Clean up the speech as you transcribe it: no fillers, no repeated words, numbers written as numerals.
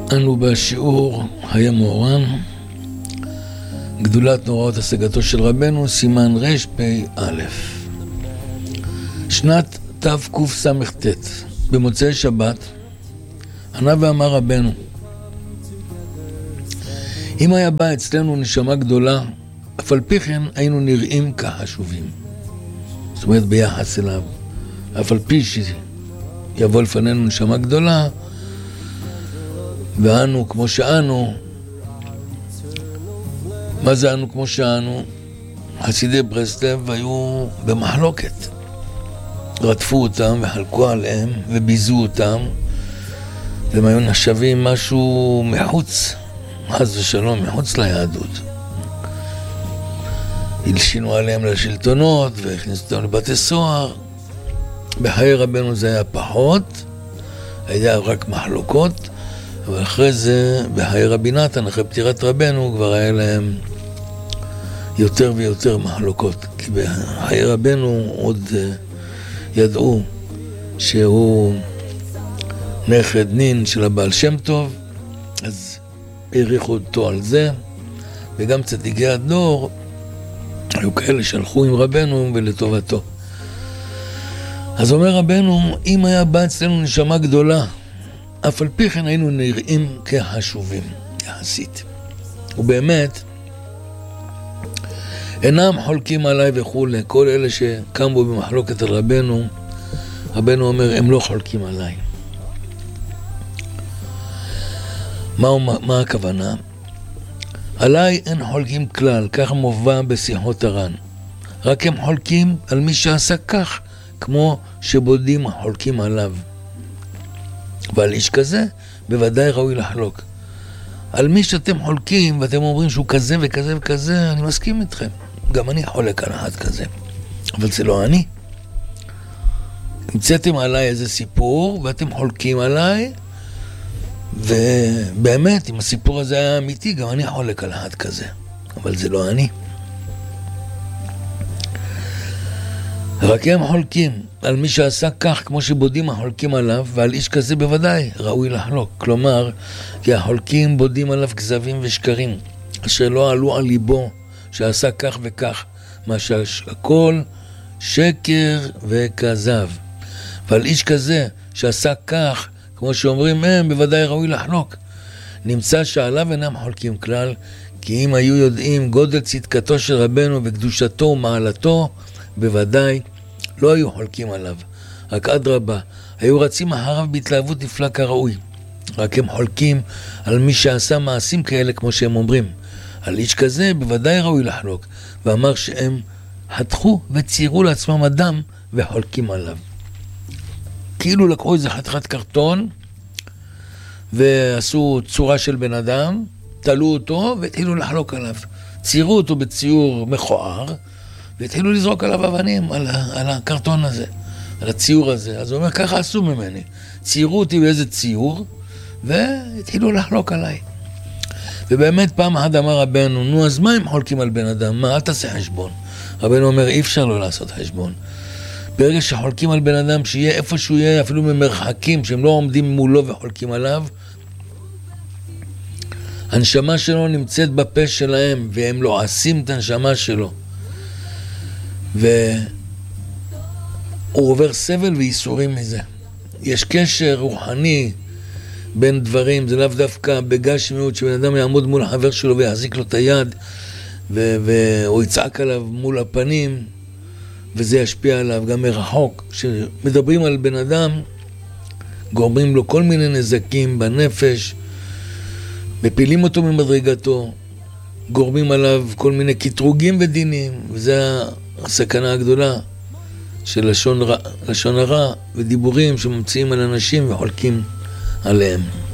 אנו בשיעור היה מורן, גדולת נוראות השגתו של רבנו, סימן רפ"א. שנת תקס"ט, במוצאי שבת, ענה ואמר רבנו, אם היה בא אצלנו נשמה גדולה, אף על פי כן היינו נראים כחשובים. זאת אומרת ביחס אליו, אף על פי שיבוא לפנינו נשמה גדולה, ואנו כמו שאנו. מה זה אנו כמו שאנו? חסידי ברסלב היו במחלוקת. רדפו אותם וחלקו עליהם וביזו אותם, והם היו נחשבים משהו מחוץ, חס ושלום, מחוץ ליהדות. הלשינו עליהם לשלטונות והכניסו אותם לבתי סוהר. בחיי רבנו זה היה פחות, היה רק מחלוקות, אבל אחרי זה, בחיי רבי נתן, אחרי פטירת רבנו, כבר היה להם יותר ויותר מחלוקות. כי בחיי רבנו עוד ידעו שהוא נכד נין של הבעל שם טוב, אז העריכו אותו על זה, וגם צדיקי הדור היו כאלה שהלכו עם רבנו ולטובתו. אז אומר רבנו, אם היה בא אצלנו נשמה גדולה, אף על פי כן היינו נראים כחשובים יחסית. ובאמת, אינם חולקים עליי וכו'. כל אלה שקמו במחלוקת על רבנו, רבנו אומר, הם לא חולקים עליי. מה הכוונה? עליי אין חולקים כלל, כך מובא בשיחות הר"ן. רק הם חולקים על מי שעשה כך, כמו שבודים חולקים עליו. ועל איש כזה, בוודאי ראוי לחלוק. על מי שאתם חולקים, ואתם אומרים שהוא כזה וכזה וכזה, אני מסכים איתכם. גם אני חולק על אחד כזה. אבל זה לא אני. המצאתם עליי איזה סיפור, ואתם חולקים עליי, ובאמת, אם הסיפור הזה היה אמיתי, גם אני חולק על אחד כזה. אבל זה לא אני. רק הם חולקים על מי שעשה כך, כמו שבודים החולקים עליו, ועל איש כזה בוודאי ראוי לחלוק. כלומר, כי החולקים בודים עליו כזבים ושקרים, אשר לא עלו על ליבו שעשה כך וכך, מה שהכל שקר וכזב. ועל איש כזה שעשה כך, כמו שאומרים הם, בוודאי ראוי לחלוק. נמצא שעליו אינם חולקים כלל, כי אם היו יודעים גודל צדקתו של רבנו וקדושתו ומעלתו, בוודאי לא היו חולקים עליו. רק אדרבה, היו רצים אחריו בהתלהבות נפלא כראוי. רק הם חולקים על מי שעשה מעשים כאלה, כמו שהם אומרים. על איש כזה בוודאי ראוי לחלוק, ואמר שהם חתכו וציירו לעצמם אדם וחולקים עליו. כאילו לקחו איזה חתיכת קרטון ועשו צורה של בן אדם, תלו אותו והתחילו לחלוק עליו. ציירו אותו בציור מכוער, והתחילו לזרוק עליו אבנים על הקרטון הזה, על הציור הזה. אז הוא אומר, ככה עשו ממני. ציירו אותי באיזה ציור, והתחילו לחלוק עליי. ובאמת פעם אחת אמר רבנו, נו, אז מה הם חולקים על בן אדם? מה, אל תעשה חשבון. רבנו אומר, אי אפשר לא לעשות חשבון. ברגע שחולקים על בן אדם, שיהיה איפה שהוא יהיה, אפילו ממרחקים, שהם לא עומדים מולו וחולקים עליו, הנשמה שלו נמצאת בפה שלהם, והם לועסים את הנשמה שלו. והוא עובר סבל וייסורים מזה. יש קשר רוחני בין דברים, זה לאו דווקא בגשמיות שבן אדם יעמוד מול החבר שלו ויחזיק לו את היד והוא יצעק עליו מול הפנים וזה ישפיע עליו גם מרחוק. כשמדברים על בן אדם גורמים לו כל מיני נזקים בנפש, מפילים אותו ממדרגתו, גורמים עליו כל מיני קטרוגים ודינים, וזה הסכנה הגדולה של לשון הרע ודיבורים שממציאים על אנשים וחולקים עליהם.